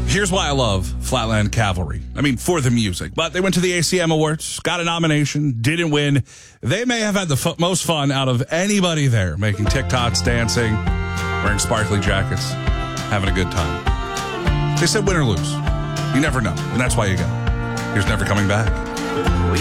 Here's why I love Flatland Cavalry. I mean, for the music. But they went to the ACM Awards, got a nomination, didn't win. They may have had the most fun out of anybody there, making TikToks, dancing, wearing sparkly jackets, having a good time. They said win or lose. You never know, and that's why you go. Here's Never Coming Back.